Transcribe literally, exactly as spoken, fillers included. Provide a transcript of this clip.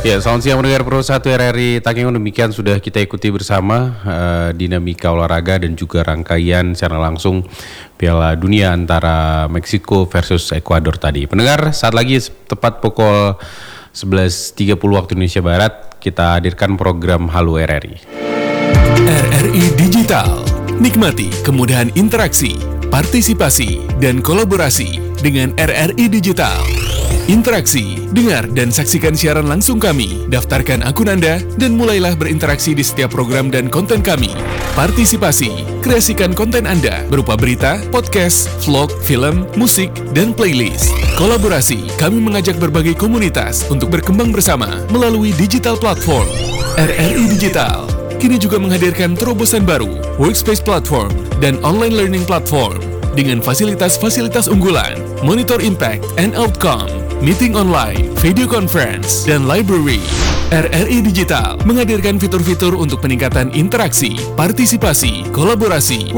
Ya, selamat siang mendengar Pro satu R R I Tanjung. Demikian sudah kita ikuti bersama uh, dinamika olahraga dan juga rangkaian secara langsung Piala Dunia antara Meksiko versus Ekuador tadi. Pendengar, saat lagi tepat pukul sebelas tiga puluh waktu Indonesia Barat kita hadirkan program Halo R R I. R R I Digital. Nikmati kemudahan interaksi, partisipasi, dan kolaborasi dengan R R I Digital. Interaksi, dengar dan saksikan siaran langsung kami, daftarkan akun Anda, dan mulailah berinteraksi di setiap program dan konten kami. Partisipasi, kreasikan konten Anda berupa berita, podcast, vlog, film, musik, dan playlist. Kolaborasi, kami mengajak berbagai komunitas untuk berkembang bersama melalui digital platform. R R I Digital kini juga menghadirkan terobosan baru, workspace platform, dan online learning platform dengan fasilitas-fasilitas unggulan, monitor impact and outcome, meeting online, video conference, dan library. R R I Digital menghadirkan fitur-fitur untuk peningkatan interaksi, partisipasi, kolaborasi,